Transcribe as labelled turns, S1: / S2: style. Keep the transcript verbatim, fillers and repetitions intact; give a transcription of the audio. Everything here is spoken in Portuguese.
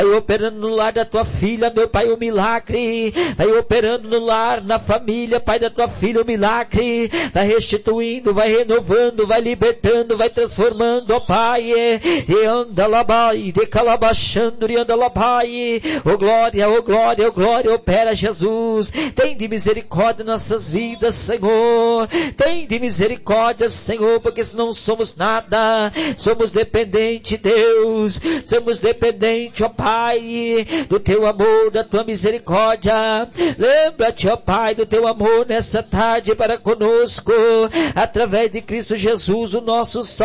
S1: vai operando no lar da tua filha, meu Pai, o milagre, vai operando no lar, na família, Pai, da tua filha, o milagre, vai restituindo, vai renovando, vai libertando, vai transformando, ó Pai, e anda lá, Pai, de calabachando, e anda lá, Pai, ô glória, ô glória, ô glória, opera Jesus, tem de misericórdia nossas vidas, Senhor, tem de misericórdia, Senhor, porque se não somos nada, somos dependentes, Deus, somos dependentes, ó Pai, do teu amor, da tua misericórdia. Lembra-te, ó Pai, do teu amor nessa tarde para conosco, através de Cristo Jesus, o nosso Salvador.